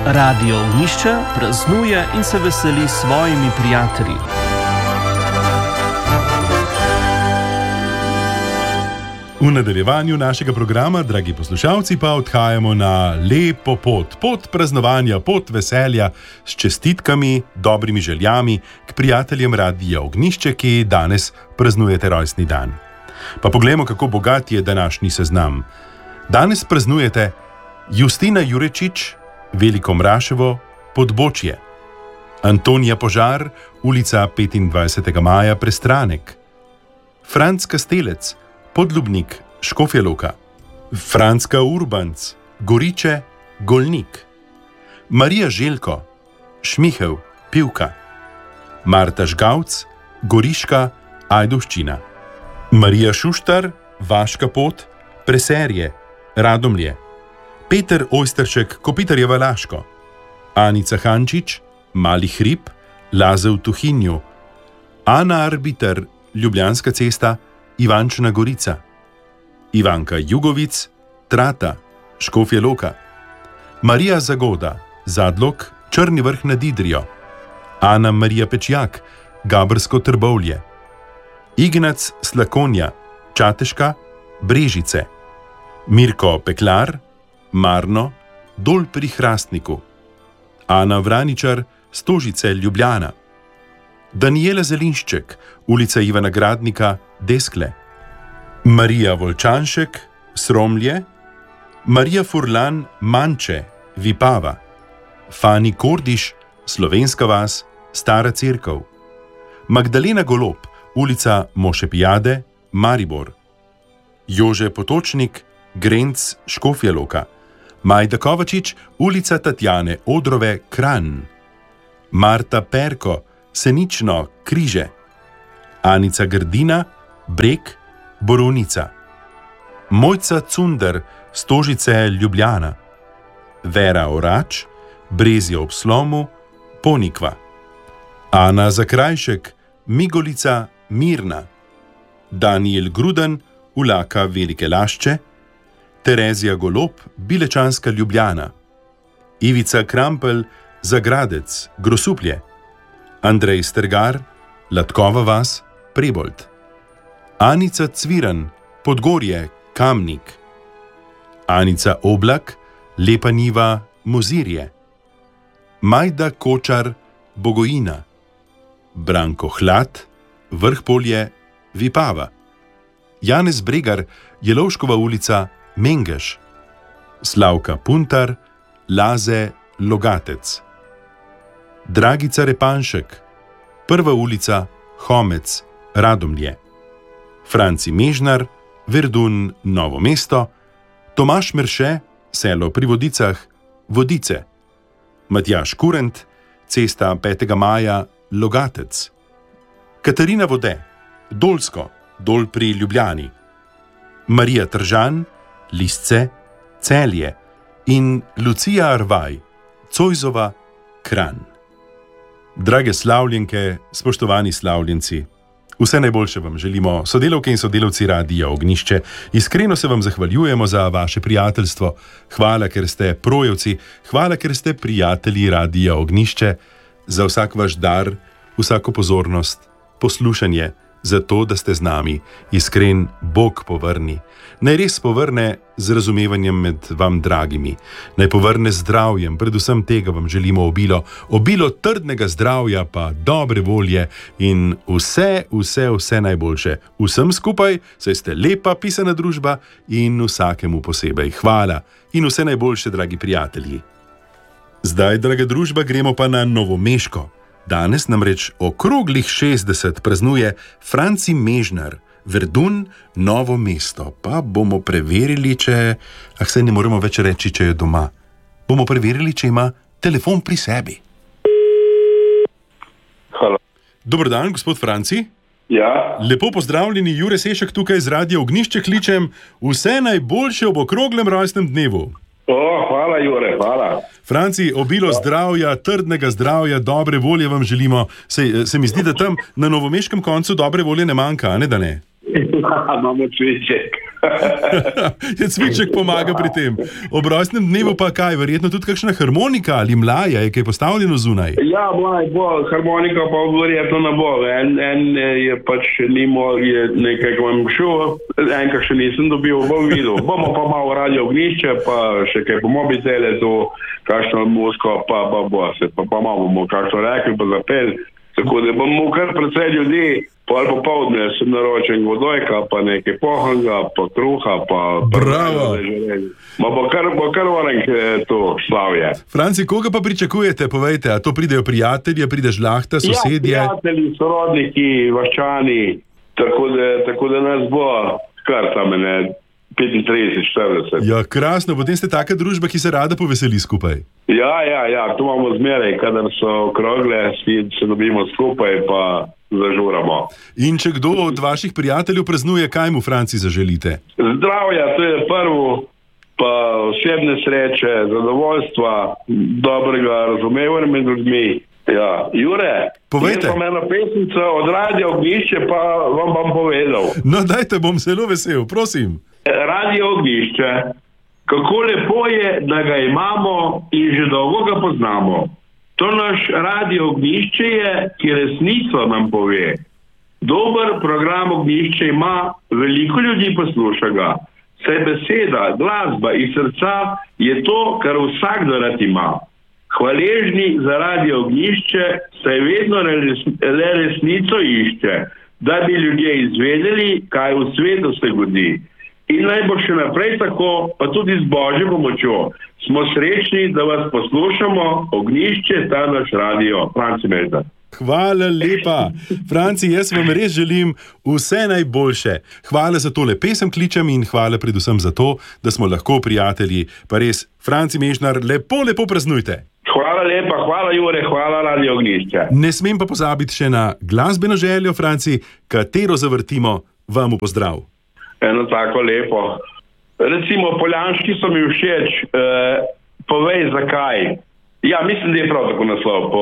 Radio Ognjišče praznuje in se veseli s svojimi prijatelji. V nadaljevanju našega programa, dragi poslušalci, pa odhajamo na lepo pot praznovanja, pot veselja s čestitkami, dobrimi željami k prijateljem Radia Ognjišče, ki danes praznujete rojstni dan. Pa poglejmo, kako bogat je današnji seznam. Danes praznujete Justina Jurečič, Veliko Mraševo, Podbočje, Antonija Požar, ulica 25. maja, Prestranek, Franc Kastelec, Podlubnik, Škofja Loka, Francka Urbanc, Goriče, Golnik, Marija Željko, Šmihev, Pivka, Marta Žgavc, Goriška, Ajdovščina, Marija Šuštar, Vaška Pot, Preserje, Radomlje, Peter Ojsteršek, Kopitarjeva Laško, Anica Hančič, Mali Hrib, Laze v Tuhinju, Ana Arbiter, Ljubljanska cesta, Ivančna Gorica, Ivanka Jugovic, Trata, Škofja Loka, Marija Zagoda, Zadlog, Črni Vrh nad Idrijo, Ana Marija Pečjak, Gabrsko Trbovlje, Ignac Slakonja, Čateška, Brežice, Mirko Peklar, Marno, Dol pri Hrastniku, Ana Vraničar, Stožice, Ljubljana, Danijela Zelinšček, ulica Ivana Gradnika, Deskle, Marija Volčanšek, Sromlje, Marija Furlan, Manče, Vipava, Fani Kordiš, Slovenska vas, Stara Cerkev, Magdalena Golob, ulica Mošepijade, Maribor, Jože Potočnik, Grenc, Škofja Loka, Majda Kovačič, ulica Tatjane Odrove, Kranj, Marta Perko, Senično, Križe, Anica Grdina, Breg, Borovnica, Mojca Cunder, Stožice, Ljubljana, Vera Orač, Brezje ob Slomu, Ponikva, Ana Zakrajšek, Migolica, Mirna, Daniel Gruden, Ulaka Velike Lašče, Terezija Golob, Bilečanska Ljubljana, Ivica Krampelj, Zagradec, Grosuplje, Andrej Strgar, Latkova vas, Prebold, Anica Cviran, Podgorje, Kamnik, Anica Oblak, Lepa Niva, Mozirje, Majda Kočar, Bogojina, Branko Hlad, Vrhpolje, Vipava, Janez Bregar, Jelovškova ulica, Mengeš, Slavka Puntar, Laze, Logatec, Dragica Repanšek, Prva ulica, Homec, Radomlje, Franci Mežnar, Verdun, Novo mesto, Tomaš Merše, Selo pri Vodicah, Vodice, Matjaž Kurent, Cesta 5. maja, Logatec, Katarina Vode, Dolsko, Dol pri Ljubljani, Marija Tržan, Lisce, Celje in Lucija Arvaj, Cojzova, Kranj. Drage slavljenke, spoštovani slavljenci, vse najboljše vam želimo, sodelavke in sodelavci Radia Ognjišče. Iskreno se vam zahvaljujemo za vaše prijateljstvo. Hvala, ker ste projevci, hvala, ker ste prijatelji Radia Ognjišče, za vsak vaš dar, vsako pozornost, poslušanje, za to, da ste z nami. Iskren Bog povrni. Naj res povrne z razumevanjem med vam dragimi. Naj povrne z zdravjem, predvsem tega vam želimo obilo trdnega zdravja, pa dobre volje in vse najboljše. Vsem skupaj, saj ste lepa pisana družba in vsakemu posebej. Hvala in vse najboljše, dragi prijatelji. Zdaj, draga družba, gremo pa na Novomeško. Danes namreč okroglih 60 praznuje Franci Mežnar, Verdun, Novo mesto. Pa bomo preverili, saj ne moremo več reči, če je doma. Bomo preverili, če ima telefon pri sebi. Halo. Dober dan, gospod Franci. Ja. Lepo pozdravljeni, Jure Sešek tukaj z Radia Ognjišče kličem. Vse najboljše ob okroglem rojstnem dnevu. Hvala, Jure, hvala. Franci, obilo zdravja, trdnega zdravja, dobre volje vam želimo. Se mi zdi, da tam na novomeškem koncu dobre volje ne manjka, ne da ne? Imamo cviček. Cviček pomaga pri tem. Ob rojstnem dnevu pa kaj? Verjetno tudi kakšna harmonika ali mlaja je kaj postavljeno zunaj? Ja, mlaj bo, harmonika pa verjetno ne bo. En je pač nimo, je nekaj, ko vam šel, enkrat še nisem dobil, bom videl. Bomo pa malo radio Ognjišče, pa še kaj po mobitele, to kakšno muziko, pa bo se, pa malo bomo kakšno rekli, pa zapel. Tako da bomo kar precej ljudi, pol popoldne sem naročen vodojka, pa nekaj pohanga, pa kruha, pa... Bravo! Bo kar vorenk to slavje. Franci, koga pa pričakujete, povejte, a to pridejo prijatelji, pride žlahta, sosedje? Ja, prijatelji, sorodniki, vaščani, tako da nas bo kar tam 35-40. Ja, krasno, potem ste taka družba, ki se rada poveseli skupaj. Ja, to imamo zmeraj, kadar so okrogle, se dobimo skupaj, pa zažuramo. In če kdo od vaših prijateljev praznuje, kaj mu, Franci, zaželite? Zdravja, to je prvo, pa osebne sreče, zadovoljstva, dobrega razumevanja med ljudmi. Ja, Jure, povejte. Jaz imam eno pesnico od Radio Ognjišče, pa vam bom povedal. No, dajte, bom zelo vesel, prosim. Radio Ognjišče, kako lepo je, da ga imamo in že dolgo ga poznamo. To naš Radio Ognjišče je, ki resnico nam pove. Dober program Ognjišče ima, veliko ljudi posluša ga. Saj beseda, glasba in srca je to, kar vsak rad ima. Hvaležni za Radio Ognjišče, saj vedno le resnico išče, da bi ljudje izvedeli, kaj v svetu se godi. In naj bo še naprej tako, pa tudi z Božjo pomočjo. Smo srečni, da vas poslušamo, Ognjišče, ta naš radio. Franci Mežnar. Hvala lepa. Franci, jaz vam res želim vse najboljše. Hvala za tole pesem kličem in hvala predvsem za to, da smo lahko prijatelji. Pa res, Franci Mežnar, lepo praznujte. Hvala lepa, hvala Jure, hvala Radio Ognjišče. Ne smem pa pozabiti še na glasbeno željo, Franci, katero zavrtimo vam v pozdrav. Eno tako lepo. Recimo, Poljanški so mi všeč. Povej, zakaj. Ja, mislim, da je prav tako naslov.